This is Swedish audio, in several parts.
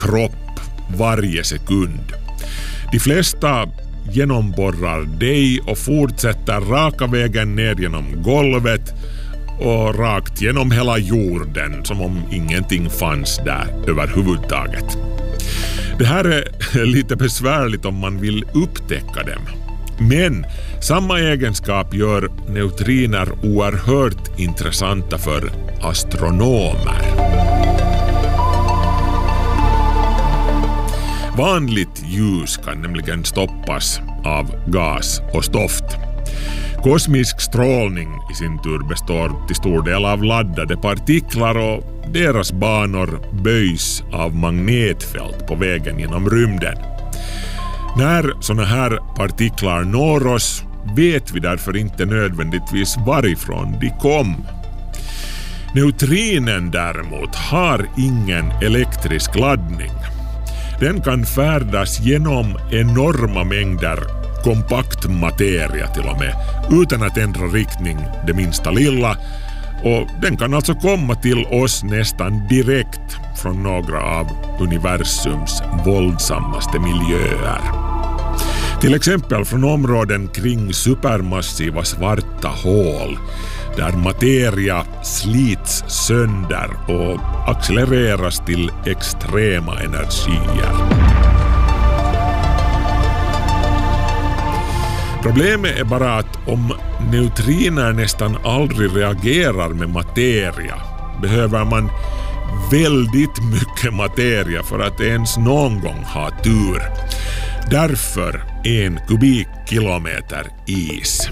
kropp varje sekund. De flesta genomborrar dig och fortsätter raka vägen ner genom golvet och rakt genom hela jorden som om ingenting fanns där överhuvudtaget. Det här är lite besvärligt om man vill upptäcka dem. Men samma egenskap gör neutriner oerhört intressanta för astronomer. Vanligt ljus kan nämligen stoppas av gas och stoft. Kosmisk strålning i sin tur består till stor del av laddade partiklar och deras banor böjs av magnetfält på vägen genom rymden. När såna här partiklar når oss vet vi därför inte nödvändigtvis varifrån de kom. Neutrinen däremot har ingen elektrisk laddning. Den kan färdas genom enorma mängder kompakt materia till och med, utan att ändra riktning det minsta lilla, och den kan alltså komma till oss nästan direkt från några av universums våldsammaste miljöer. Till exempel från områden kring supermassiva svarta hål, där materia slits sönder och accelereras till extrema energier. Problemet är bara att om neutriner nästan aldrig reagerar med materia behöver man väldigt mycket materia för att ens någon gång ha tur. Därför 1 kubikkilometer is.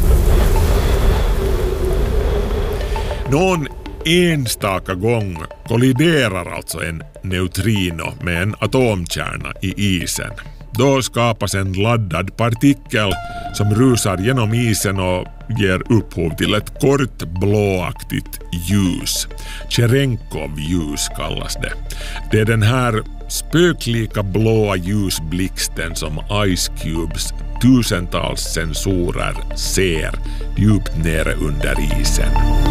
Någon enstaka gång kolliderar alltså en neutrino med en atomkärna i isen. Då skapas en laddad partikel som rusar genom isen och ger upphov till ett kort blåaktigt ljus. Cherenkov-ljus kallas det. Det är den här spöklika blåa ljusblixten som Ice Cubes tusentals sensorer ser djupt nere under isen.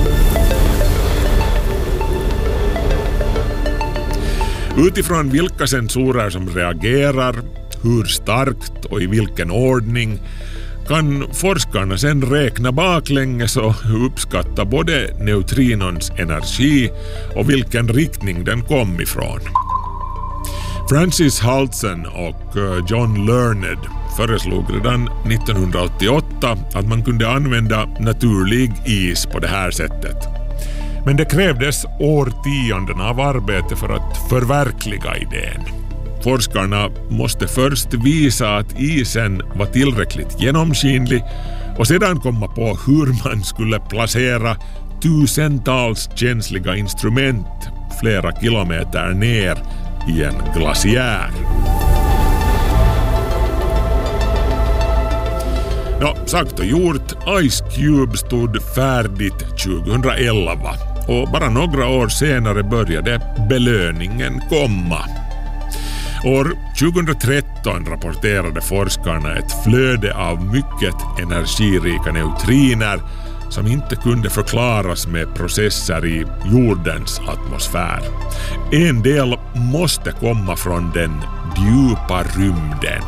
Utifrån vilka sensorer som reagerar, hur starkt och i vilken ordning, kan forskarna sedan räkna baklänges och uppskatta både neutrinons energi och vilken riktning den kom ifrån. Francis Halsen och John Learned föreslog redan 1988 att man kunde använda naturlig is på det här sättet. Men det krävdes årtionden av arbete för att förverkliga idén. Forskarna måste först visa att isen var tillräckligt genomskinlig och sedan komma på hur man skulle placera tusentals känsliga instrument flera kilometer ner i en glaciär. Sagt och gjort, Ice Cube stod färdigt 2011 och bara några år senare började belöningen komma. År 2013 rapporterade forskarna ett flöde av mycket energirika neutriner som inte kunde förklaras med processer i jordens atmosfär. En del måste komma från den djupa rymden.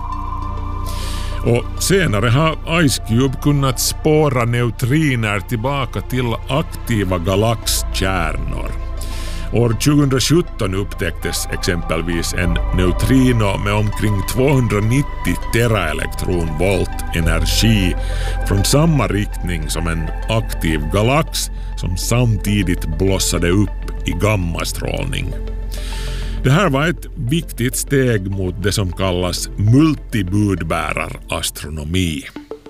Och senare har Ice Cube kunnat spåra neutriner tillbaka till aktiva galaxkärnor. År 2017 upptäcktes exempelvis en neutrino med omkring 290 teraelektronvolt energi från samma riktning som en aktiv galax som samtidigt blossade upp i gammastrålning. Det här var ett viktigt steg mot det som kallas multibudbärarastronomi.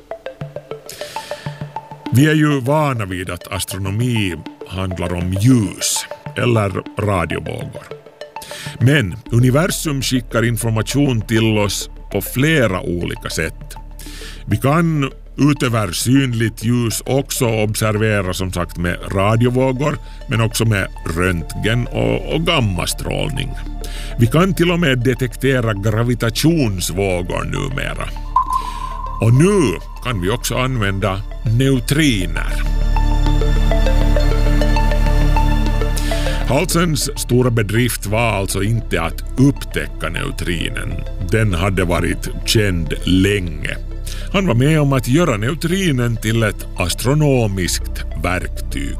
Vi är ju vana vid att astronomi handlar om ljus eller radiovågor. Men universum skickar information till oss på flera olika sätt. Vi kan utöver synligt ljus också observera som sagt med radiovågor men också med röntgen och gammastrålning. Vi kan till och med detektera gravitationsvågor numera. Och nu kan vi också använda neutriner. Halsens stora bedrift var alltså inte att upptäcka neutrinen. Den hade varit känd länge. Han var med om att göra neutrinen till ett astronomiskt verktyg.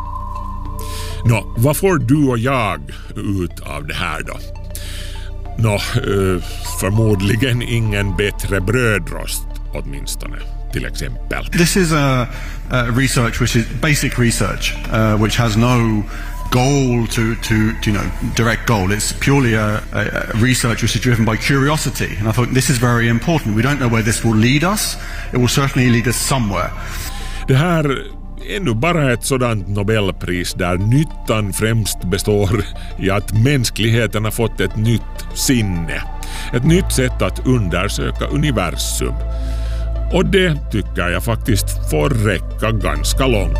Vad får du och jag ut av det här då? Förmodligen ingen bättre brödrost åtminstone, till exempel. This is a research which is basic research, which has no goal to direct goal. It's purely a research which is driven by curiosity, and I thought this is very important. We don't know where this will lead us. It will certainly lead us somewhere. Det här är nu bara ett sådant Nobelpris där nyttan främst består i att mänskligheten har fått ett nytt sinne. Ett nytt sätt att undersöka universum. Och det tycker jag faktiskt får räcka ganska långt.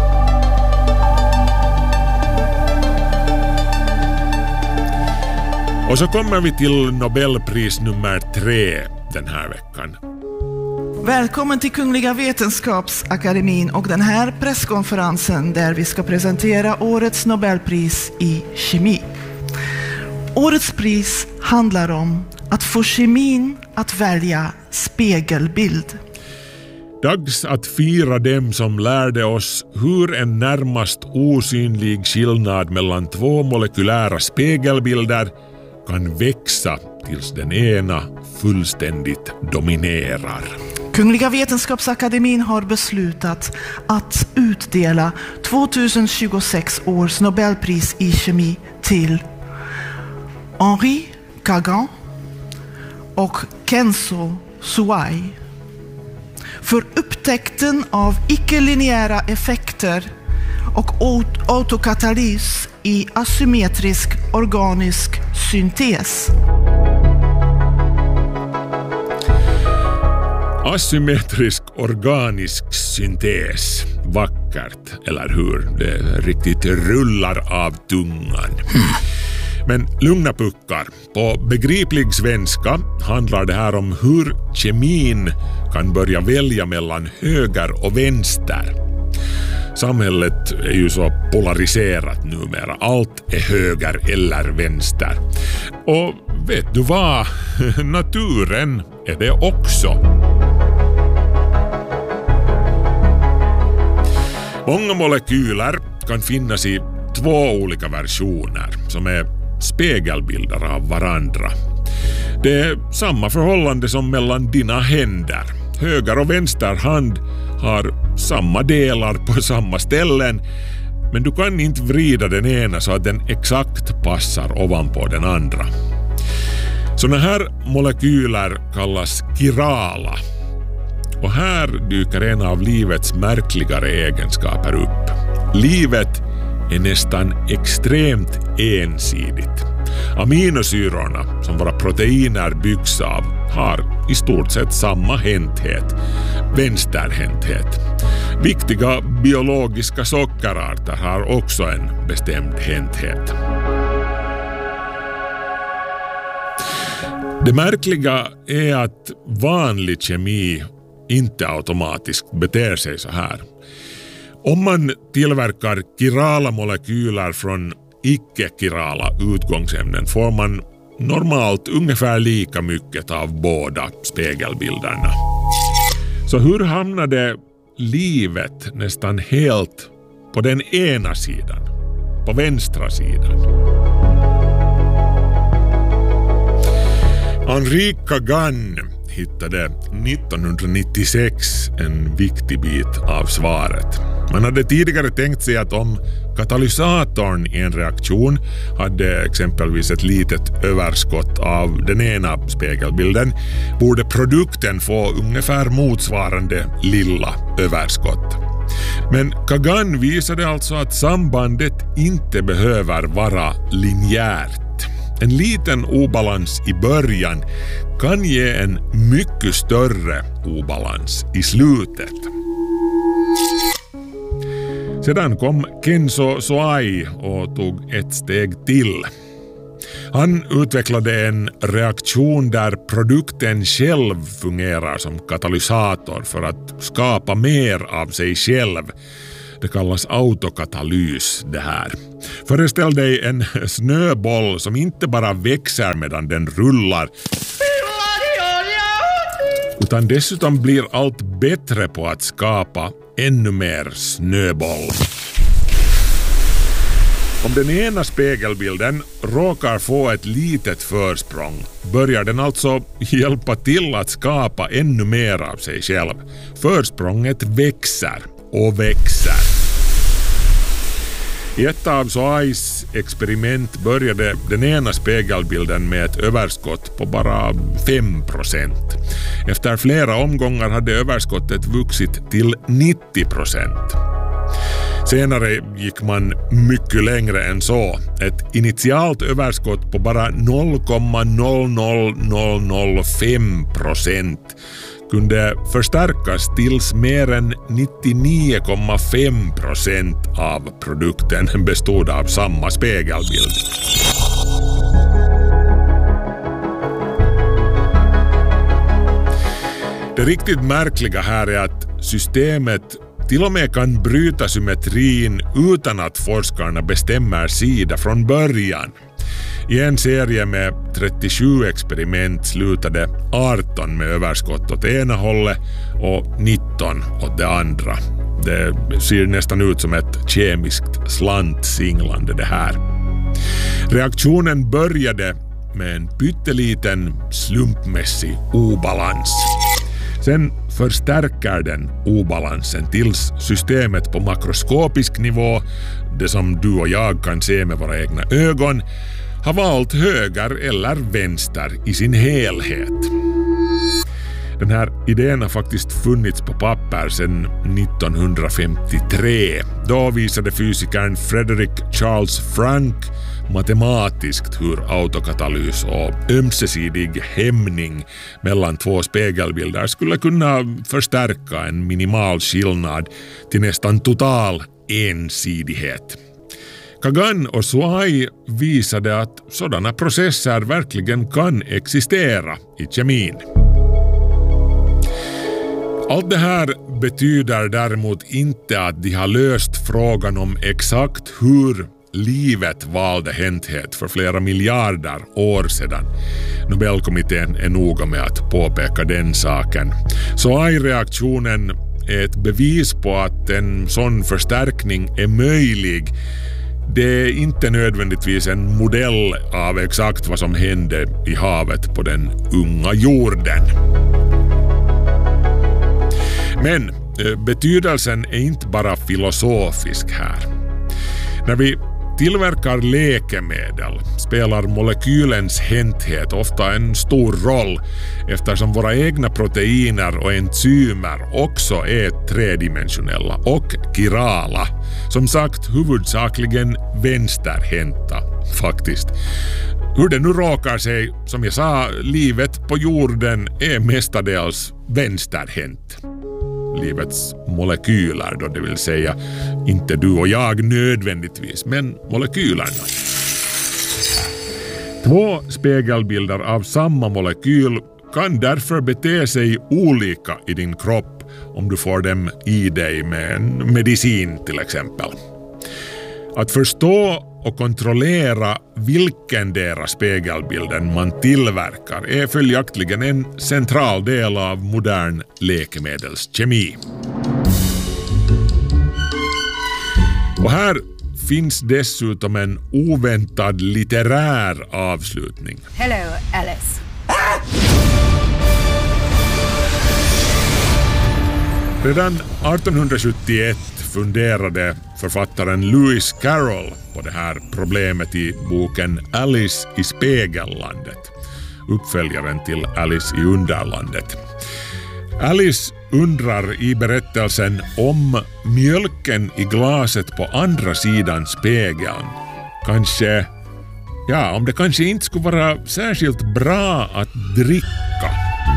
Och så kommer vi till Nobelpris nummer 3 den här veckan. Välkommen till Kungliga Vetenskapsakademin och den här presskonferensen där vi ska presentera årets Nobelpris i kemi. Årets pris handlar om att få kemin att välja spegelbild. Dags att fira dem som lärde oss hur en närmast osynlig skillnad mellan två molekylära spegelbilder kan växa tills den ena fullständigt dominerar. Kungliga Vetenskapsakademin har beslutat att utdela 2026 års Nobelpris i kemi till Henri Kagan och Kenzo Suai för upptäckten av icke-linjära effekter och autokatalys i asymmetrisk organisk syntes. Asymmetrisk organisk syntes. Vackert, eller hur? Det riktigt rullar av tungan. Men lugna puckar. På begriplig svenska handlar det här om hur kemin kan börja välja mellan höger och vänster. Samhället är ju så polariserat numera. Allt är höger eller vänster. Och vet du vad? Naturen är det också. Många molekyler kan finnas i 2 olika versioner som är spegelbilder av varandra. Det är samma förhållande som mellan dina händer. Höger och vänster hand har samma delar på samma ställen, men du kan inte vrida den ena så att den exakt passar ovanpå den andra. Såna här molekyler kallas kirala. Och här dyker en av livets märkligare egenskaper upp. Livet är nästan extremt ensidigt. Aminosyrorna som våra proteiner byggs av har i stort sett samma hänthet, vänsterhänthet. Viktiga biologiska sockerarter har också en bestämd hänthet. Det märkliga är att vanlig kemi inte automatiskt beter sig så här. Om man tillverkar kirala molekyler från icke-kirala utgångsämnen får man normalt ungefär lika mycket av båda spegelbilderna. Så hur hamnade livet nästan helt på den ena sidan, på vänstra sidan? Henri Kagan hittade 1996 en viktig bit av svaret. Man hade tidigare tänkt sig att om katalysatorn i en reaktion hade exempelvis ett litet överskott av den ena spegelbilden borde produkten få ungefär motsvarande lilla överskott. Men Kagan visade alltså att sambandet inte behöver vara linjärt. En liten obalans i början kan ge en mycket större obalans i slutet. Sedan kom Kenzo Suai och tog ett steg till. Han utvecklade en reaktion där produkten själv fungerar som katalysator för att skapa mer av sig själv. Det kallas autokatalys det här. Föreställ dig en snöboll som inte bara växer medan den rullar, utan dessutom blir allt bättre på att skapa ännu mer snöboll. Om den ena spegelbilden råkar få ett litet försprång börjar den alltså hjälpa till att skapa ännu mer av sig själv. Försprånget växer och växer. I ett av SOAIs experiment började den ena spegelbilden med ett överskott på bara 5%. Efter flera omgångar hade överskottet vuxit till 90%. Senare gick man mycket längre än så. Ett initialt överskott på bara 0,00005% kunde förstärkas tills mer än 99,5% av produkten bestod av samma spegelbild. Det riktigt märkliga här är att systemet till och med kan bryta symmetrin utan att forskarna bestämmer sida från början. I en serie med 37 experiment slutade 18 med överskott åt ena hållet och 19 åt det andra. Det ser nästan ut som ett kemiskt slantsinglande det här. Reaktionen började med en pytteliten slumpmässig obalans. Sen förstärker den obalansen tills systemet på makroskopisk nivå, det som du och jag kan se med våra egna ögon, har valt höger eller vänster i sin helhet. Den här idén har faktiskt funnits på papper sedan 1953. Då visade fysikern Frederick Charles Frank matematiskt hur autokatalys och ömsesidig hämning mellan två spegelbilder skulle kunna förstärka en minimal skillnad till nästan total ensidighet. Kagan och SOAI visade att sådana processer verkligen kan existera i kemin. Allt det här betyder däremot inte att de har löst frågan om exakt hur livet valde hänthet för flera miljarder år sedan. Nobelkommittén är noga med att påpeka den saken. SOAI-reaktionen är ett bevis på att en sån förstärkning är möjlig. Det är inte nödvändigtvis en modell av exakt vad som hände i havet på den unga jorden. Men betydelsen är inte bara filosofisk här. När vi tillverkar läkemedel spelar molekylens hänthet ofta en stor roll eftersom våra egna proteiner och enzymer också är tredimensionella och kirala. Som sagt, huvudsakligen vänsterhänta faktiskt. Hur det nu råkar sig, som jag sa, livet på jorden är mestadels vänsterhänt. Livets molekyler då, det vill säga inte du och jag nödvändigtvis, men molekylerna. Två spegelbilder av samma molekyl kan därför bete sig olika i din kropp om du får dem i dig med en medicin till exempel. Att förstå och kontrollera vilken deras spegelbilden man tillverkar är följaktligen en central del av modern läkemedelskemi. Och här finns dessutom en oväntad litterär avslutning. Hello, Alice. Redan 1871 funderade författaren Lewis Carroll på det här problemet i boken Alice i Spegellandet, uppföljaren till Alice i Underlandet. Alice undrar i berättelsen om mjölken i glaset på andra sidan spegeln om det kanske inte skulle vara särskilt bra att dricka.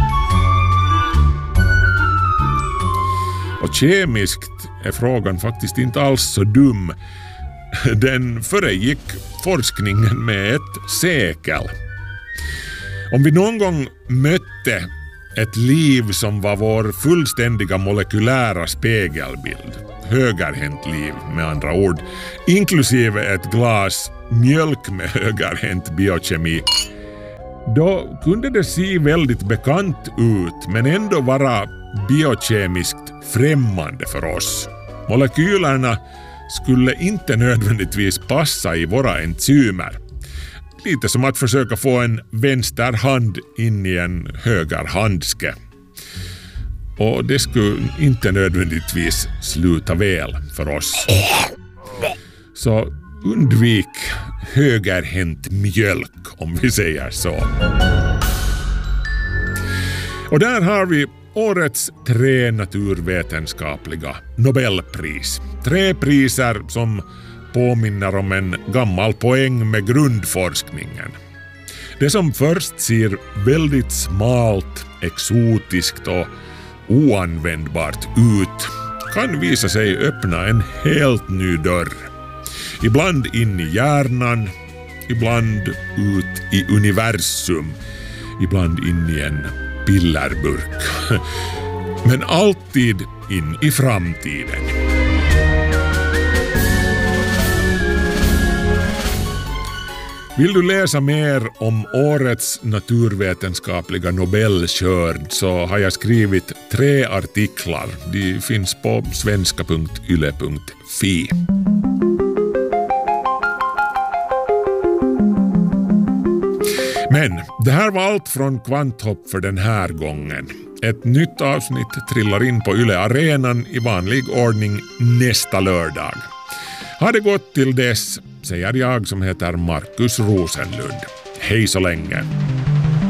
Och kemiskt är frågan faktiskt inte alls så dum. Den föregick forskningen med ett sekel. Om vi någon gång mötte ett liv som var vår fullständiga molekylära spegelbild. Högerhänt liv med andra ord, inklusive ett glas mjölk med högerhänt biokemi. Då kunde det se väldigt bekant ut men ändå vara biokemiskt främmande för oss. Molekylerna skulle inte nödvändigtvis passa i våra enzymer. Lite som att försöka få en vänster hand in i en höger handske. Och det skulle inte nödvändigtvis sluta väl för oss. Så undvik högerhänt mjölk om vi säger så. Och där har vi årets 3 naturvetenskapliga Nobelpris. 3 priser som påminner om en gammal poäng med grundforskningen. Det som först ser väldigt smalt, exotiskt och oanvändbart ut kan visa sig öppna en helt ny dörr. Ibland in i hjärnan, ibland ut i universum, ibland in i en pillerburk. Men alltid in i framtiden. Vill du läsa mer om årets naturvetenskapliga Nobelskörd så har jag skrivit 3 artiklar. De finns på svenska.yle.fi. Men det här var allt från Kvanthopp för den här gången. Ett nytt avsnitt trillar in på Yle Arenan i vanlig ordning nästa lördag. Ha det gott till dess, säger jag som heter Markus Rosenlund. Hej så länge!